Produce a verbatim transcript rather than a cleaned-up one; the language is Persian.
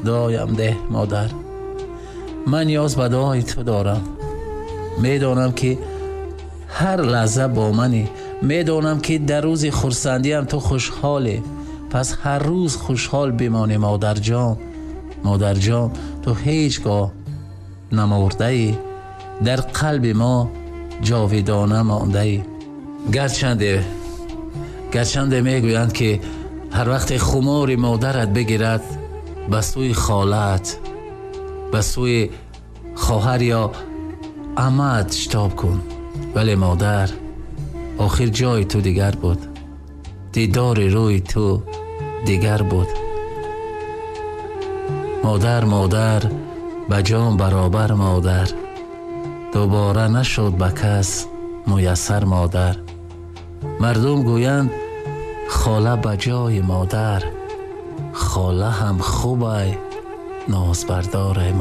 دعایم ده مادر. من نیاز به دعای تو دارم. میدانم که هر لحظه با منی. میدانم که در روز خرسندی هم تو خوشحالی. پس هر روز خوشحال بمانی مادر جان. مادر جان تو هیچگاه نمرده ای، در قلب ما جاودانه مانده ای. گرچنده گرچنده میگویند که هر وقت خمار مادرت بگیرد به سوی خالت، به سوی خواهر یا عمت شتاب کن. ولی مادر، آخر جای تو دیگر بود، دیدار روی تو دیگر بود. مادر مادر به جان برابر مادر، دوباره نشد به کس میسر مادر. مردم گویند خاله به جای مادر، خاله هم خوبه ناز بردار